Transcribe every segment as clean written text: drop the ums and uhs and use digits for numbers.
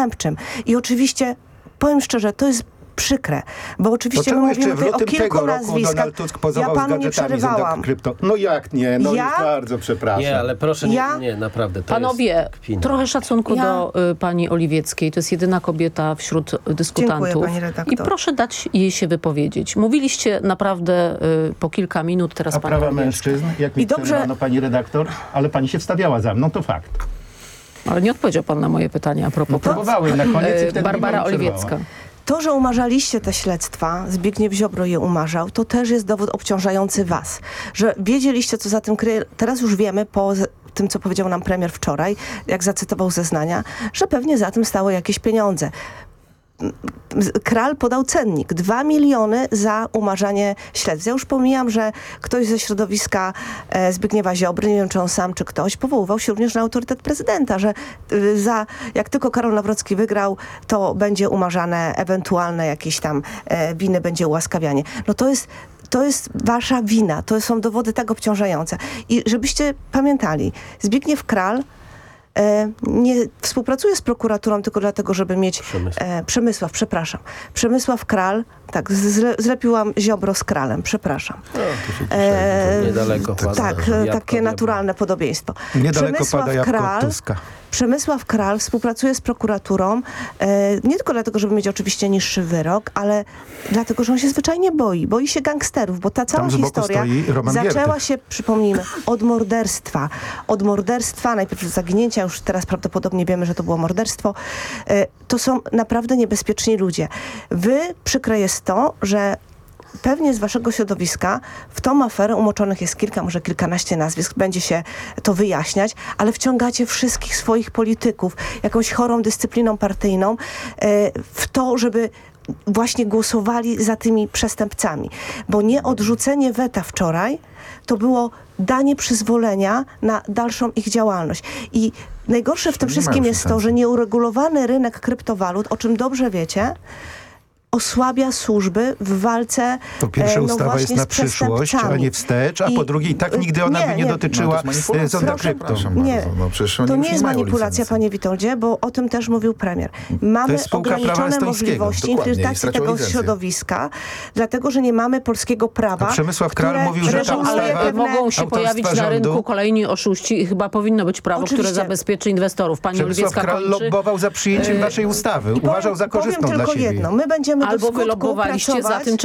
przestępczym. I oczywiście, powiem szczerze, to jest przykre, bo oczywiście my mówimy tutaj o kilku nazwiskach. Donald Tusk pozował Ja panu z nie gadżetami przerywałam. krypto. No jak nie? No już bardzo przepraszam. Nie, ale proszę, nie, naprawdę. To Panowie, jest kpina. trochę szacunku do pani Oliwieckiej. To jest jedyna kobieta wśród dyskutantów. Dziękuję, pani redaktor. I proszę dać jej się wypowiedzieć. Mówiliście naprawdę po kilka minut, teraz A pani prawa Oliwiecka. mężczyzn, jak mi przerwano, pani redaktor, ale pani się wstawiała za mną, to fakt. Ale nie odpowiedział pan na moje pytanie a propos praw. Próbowałem na koniec i wtedy Barbara mi pani Oliwiecka. przerwała. To, że umarzaliście te śledztwa, Zbigniew Ziobro je umarzał, to też jest dowód obciążający was. Że wiedzieliście, co za tym kryje. Teraz już wiemy po tym, co powiedział nam premier wczoraj, jak zacytował zeznania, że pewnie za tym stały jakieś pieniądze. Kral podał cennik. 2 miliony za umarzanie śledztw. Ja już pomijam, że ktoś ze środowiska Zbigniewa Ziobry, nie wiem czy on sam, czy ktoś, powoływał się również na autorytet prezydenta, że jak tylko Karol Nawrocki wygrał, to będzie umarzane ewentualne jakieś tam winy, będzie ułaskawianie. No to jest wasza wina. To są dowody tak obciążające. I żebyście pamiętali, Zbigniew Kral nie współpracuje z prokuraturą tylko dlatego, żeby mieć... Przemysław Kral, tak, zlepiłam Ziobro z Kralem, przepraszam. Niedaleko pada. Tak, takie naturalne podobieństwo. Niedaleko pada jabłko od Tuska. Przemysław Kral współpracuje z prokuraturą nie tylko dlatego, żeby mieć oczywiście niższy wyrok, ale dlatego, że on się zwyczajnie boi. Boi się gangsterów, bo ta cała historia zaczęła się, przypomnijmy, od morderstwa. Od morderstwa, najpierw zaginięcia, już teraz prawdopodobnie wiemy, że to było morderstwo. To są naprawdę niebezpieczni ludzie. Przykre jest to, że pewnie z waszego środowiska w tą aferę umoczonych jest kilka, może kilkanaście nazwisk, będzie się to wyjaśniać, ale wciągacie wszystkich swoich polityków jakąś chorą dyscypliną partyjną w to, żeby właśnie głosowali za tymi przestępcami. Bo nie odrzucenie weta wczoraj to było danie przyzwolenia na dalszą ich działalność. I najgorsze w tym wszystkim jest to, że nieuregulowany rynek kryptowalut, o czym dobrze wiecie, osłabia służby w walce po pierwsze ustawa jest na przyszłość, a nie wstecz, a po drugie i tak nigdy ona by nie dotyczyła zonda krypto. To nie jest manipulacja, panie Witoldzie, bo o tym też mówił premier. Mamy ograniczone możliwości infiltracji tego środowiska, dlatego, że nie mamy polskiego prawa. Przemysław Kral mówił, że ta ustawa mogą się pojawić na rynku kolejni oszuści i chyba powinno być prawo, które zabezpieczy inwestorów. Pani Przemysław Oliwiecka Kral lobbował za przyjęciem naszej ustawy. Uważał za korzystną dla siebie. Jedno. My będziemy albo wy lobbowaliście za tym,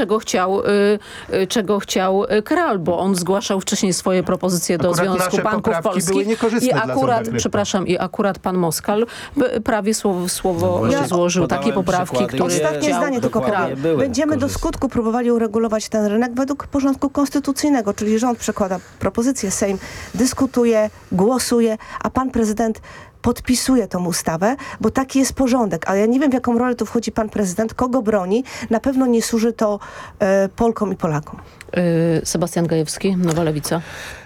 czego chciał Kral, bo on zgłaszał wcześniej swoje propozycje do Związku Banków Polskich i akurat pan Moskal prawie słowo złożył takie poprawki, które Ostatnie zdanie tylko Kral. Będziemy do skutku próbowali uregulować ten rynek według porządku konstytucyjnego, czyli rząd przekłada propozycję, Sejm dyskutuje, głosuje, a pan prezydent podpisuje tą ustawę, bo taki jest porządek. Ale ja nie wiem, w jaką rolę tu wchodzi pan prezydent, kogo broni. Na pewno nie służy to Polkom i Polakom. Sebastian Gajewski, Nowa Lewica.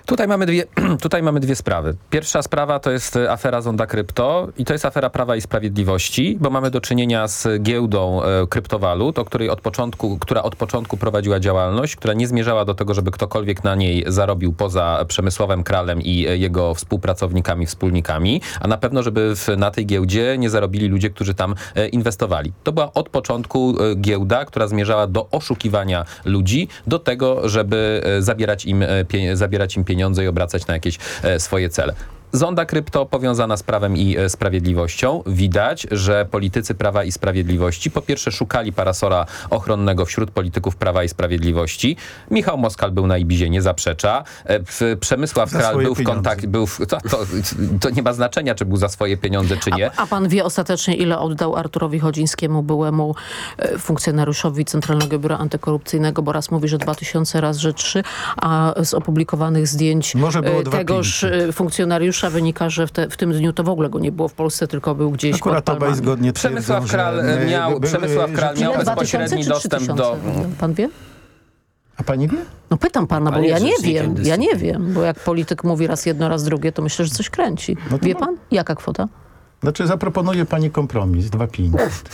Tutaj mamy dwie sprawy. Pierwsza sprawa to jest afera Zonda Krypto i to jest afera Prawa i Sprawiedliwości, bo mamy do czynienia z giełdą kryptowalut, która od początku prowadziła działalność, która nie zmierzała do tego, żeby ktokolwiek na niej zarobił poza Przemysławem Kralem i jego współpracownikami, wspólnikami, a na pewno, żeby na tej giełdzie nie zarobili ludzie, którzy tam inwestowali. To była od początku giełda, która zmierzała do oszukiwania ludzi, do tego, żeby zabierać im pieniądze i obracać na jakieś swoje cele. Zonda Krypto powiązana z Prawem i Sprawiedliwością. Widać, że politycy Prawa i Sprawiedliwości po pierwsze szukali parasola ochronnego wśród polityków Prawa i Sprawiedliwości. Michał Moskal był na Ibizie, nie zaprzecza. Przemysław Kral był w kontakcie. To nie ma znaczenia, czy był za swoje pieniądze, czy nie. A pan wie ostatecznie, ile oddał Arturowi Chodzińskiemu, byłemu funkcjonariuszowi Centralnego Biura Antykorupcyjnego, bo raz mówi, że 2000, raz, że 3, a z opublikowanych zdjęć tegoż funkcjonariusza wynika, że w tym dniu to w ogóle go nie było w Polsce, tylko był gdzieś akurat pod Palmami. zgodnie Przemysław Kral miał bezpośredni dostęp do... Pan wie? A pani wie? No pytam pana, bo ja nie wiem, bo jak polityk mówi raz jedno, raz drugie, to myślę, że coś kręci. Wie pan? Jaka kwota? Znaczy zaproponuję pani kompromis, 2,5.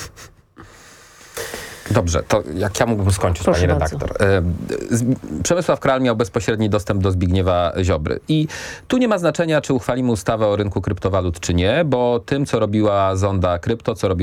Dobrze, to jak ja mógłbym skończyć, pani redaktor. Przemysław Kral miał bezpośredni dostęp do Zbigniewa Ziobry. I tu nie ma znaczenia, czy uchwalimy ustawę o rynku kryptowalut, czy nie, bo tym, co robiła Zonda Krypto, co robił